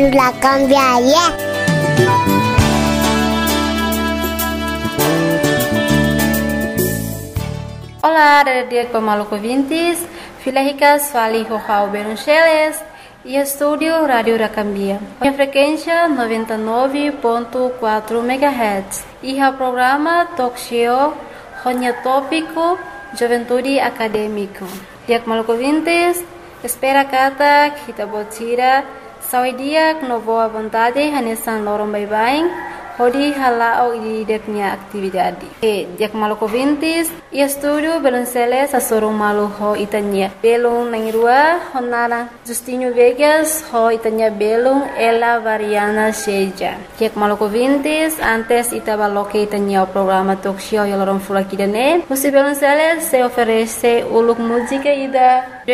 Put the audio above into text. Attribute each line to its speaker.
Speaker 1: La cambiaria.
Speaker 2: Olá, dia Maluco Vintes, Filahicas Fali Rojao Beruncheles e Estúdio Rádio Racambia. A frequência 99.4 MHz e o programa Talk Show Ronya Tópico Juventude Acadêmico. Dia Maluco Vintes, espera kata kita botira saudia no boa vontade hanesan lorong bye-bye. Hodi halao di deknya aktividade. Dia Maluco Vintes e estúdio Belunceles a sorong malu ho itanya. Belung nangirua honara Justinho Vegas ho itanya belung ela variana seja. Dia Maluco Vintes antes itabaloke itanya o programa talk show yalorong fulakidane. Musi Belunceles se oferece uluk música ida